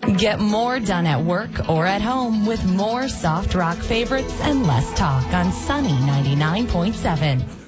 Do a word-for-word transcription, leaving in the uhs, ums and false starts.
Get more done at work or at home with more soft rock favorites and less talk on Sunny ninety-nine point seven.